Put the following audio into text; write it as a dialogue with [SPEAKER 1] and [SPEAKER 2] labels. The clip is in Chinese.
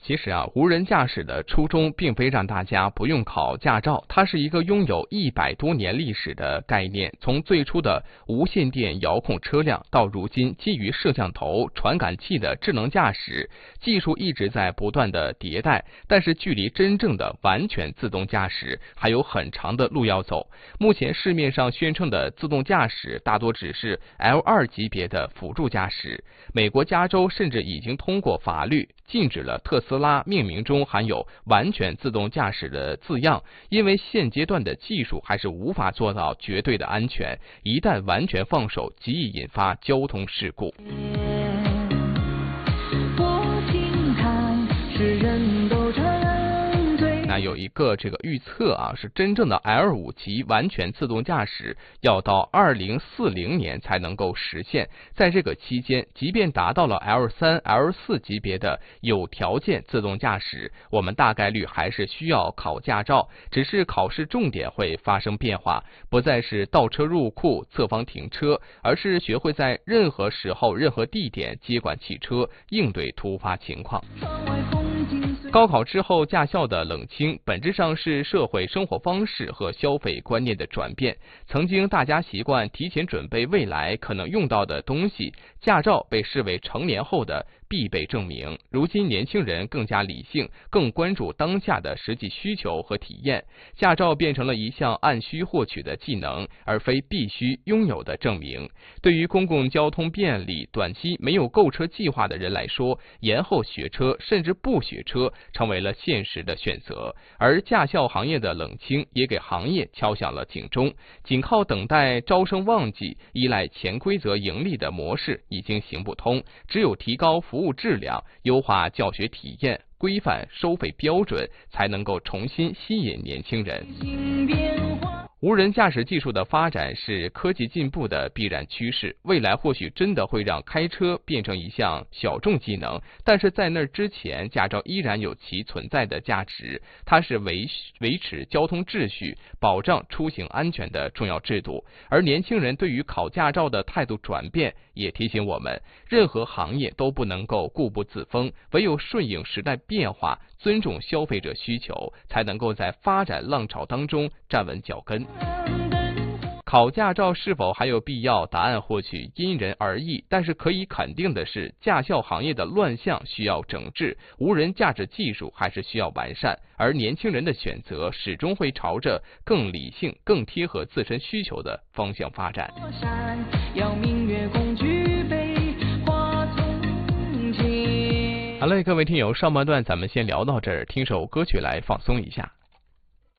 [SPEAKER 1] 其实啊，无人驾驶的初衷并非让大家不用考驾照，它是一个拥有100多年历史的概念。从最初的无线电遥控车辆，到如今基于摄像头、传感器的智能驾驶，技术一直在不断的迭代。但是距离真正的完全自动驾驶还有很长的路要走。目前市面上宣称的自动驾驶大多只是 L2 级别的辅助驾驶。美国加州甚至已经通过法律禁止了特斯拉命名中含有完全自动驾驶的字样，因为现阶段的技术还是无法做到绝对的安全，一旦完全放手，极易引发交通事故。那有一个预测啊，是真正的 L5 级完全自动驾驶要到2040年才能够实现。在这个期间，即便达到了 L3、L4 级别的有条件自动驾驶，我们大概率还是需要考驾照，只是考试重点会发生变化，不再是倒车入库、侧方停车，而是学会在任何时候、任何地点接管汽车，应对突发情况。高考之后驾校的冷清，本质上是社会生活方式和消费观念的转变。曾经大家习惯提前准备未来可能用到的东西，驾照被视为成年后的必备证明。如今年轻人更加理性，更关注当下的实际需求和体验，驾照变成了一项按需获取的技能，而非必须拥有的证明。对于公共交通便利、短期没有购车计划的人来说，延后学车甚至不学车成为了现实的选择。而驾校行业的冷清也给行业敲响了警钟，仅靠等待招生旺季、依赖潜规则盈利的模式已经行不通，只有提高服务质量，优化教学体验，规范收费标准，才能够重新吸引年轻人。无人驾驶技术的发展是科技进步的必然趋势，未来或许真的会让开车变成一项小众技能，但是在那之前，驾照依然有其存在的价值，它是维持交通秩序、保障出行安全的重要制度。而年轻人对于考驾照的态度转变，也提醒我们，任何行业都不能够固步自封，唯有顺应时代变化，尊重消费者需求，才能够在发展浪潮当中站稳脚跟。考驾照是否还有必要？答案或许因人而异，但是可以肯定的是，驾校行业的乱象需要整治，无人驾驶技术还是需要完善，而年轻人的选择始终会朝着更理性、更贴合自身需求的方向发展。好嘞，各位听友，上半段咱们先聊到这儿，听首歌曲来放松一下。